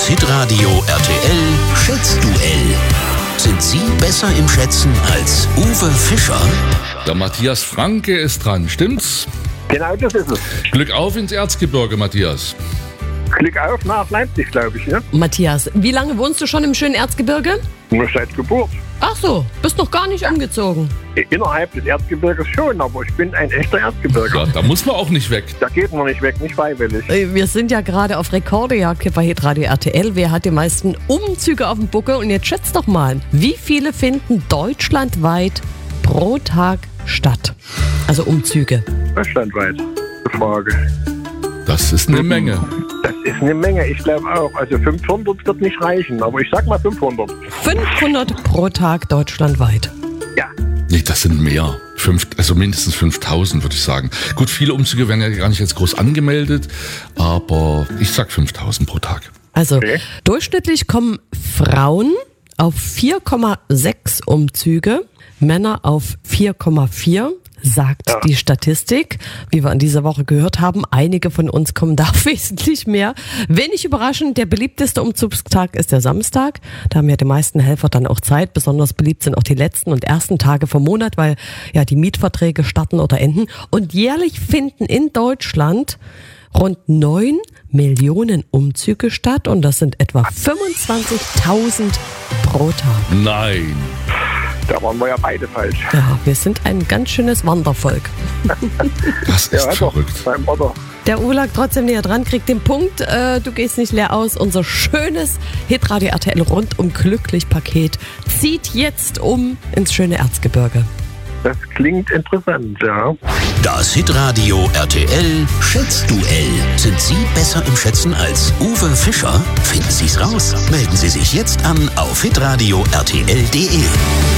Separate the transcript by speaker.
Speaker 1: Hitradio RTL Schätzduell. Sind Sie besser im Schätzen als Uwe Fischer?
Speaker 2: Der Matthias Franke ist dran, stimmt's?
Speaker 3: Genau, das ist es.
Speaker 2: Glück auf ins Erzgebirge, Matthias.
Speaker 3: Glück auf nach Leipzig, glaube ich, ne?
Speaker 4: Matthias, wie lange wohnst du schon im schönen Erzgebirge?
Speaker 3: Nur seit Geburt.
Speaker 4: Ach so, bist noch gar nicht umgezogen.
Speaker 3: Innerhalb des Erzgebirges schon, aber ich bin ein echter Erzgebirger.
Speaker 2: Ja, da muss man auch nicht weg.
Speaker 3: Da geht man nicht weg, nicht freiwillig.
Speaker 4: Wir sind ja gerade auf Rekordejagd hier bei Hitradio RTL. Wer hat die meisten Umzüge auf dem Buckel? Und jetzt schätzt doch mal, wie viele finden deutschlandweit pro Tag statt? Also Umzüge.
Speaker 3: Deutschlandweit, die Frage.
Speaker 2: Das ist eine Menge.
Speaker 3: Das ist eine Menge, ich glaube auch. Also 500 wird nicht reichen, aber ich sag mal 500.
Speaker 4: 500 pro Tag deutschlandweit.
Speaker 3: Ja,
Speaker 2: Nee, das sind mehr. Also mindestens 5000, würde ich sagen. Gut, viele Umzüge werden ja gar nicht jetzt groß angemeldet, aber ich sag 5000 pro Tag.
Speaker 4: Also
Speaker 3: Okay.
Speaker 4: durchschnittlich kommen Frauen auf 4,6 Umzüge, Männer auf 4,4, sagt die Statistik. Wie wir in dieser Woche gehört haben, einige von uns kommen da wesentlich mehr. Wenig überraschend, der beliebteste Umzugstag ist der Samstag. Da haben ja die meisten Helfer dann auch Zeit. Besonders beliebt sind auch die letzten und ersten Tage vom Monat, weil ja die Mietverträge starten oder enden. Und jährlich finden in Deutschland rund 9 Millionen Umzüge statt und das sind etwa 25.000 pro Tag.
Speaker 2: Nein.
Speaker 3: da waren wir ja beide falsch.
Speaker 4: Ja, wir sind ein ganz schönes Wandervolk.
Speaker 2: Das ist
Speaker 3: Ja, doch,
Speaker 2: verrückt.
Speaker 3: scheinbar doch.
Speaker 4: Der Uwe lag trotzdem näher dran, kriegt den Punkt. Du gehst nicht leer aus. Unser schönes Hitradio RTL rundum glücklich Paket zieht jetzt ins schöne Erzgebirge.
Speaker 3: Das klingt interessant, ja.
Speaker 1: Das Hitradio RTL Schätzduell. Sind Sie besser im Schätzen als Uwe Fischer? Finden Sie's raus. Melden Sie sich jetzt an auf hitradio rtl.de.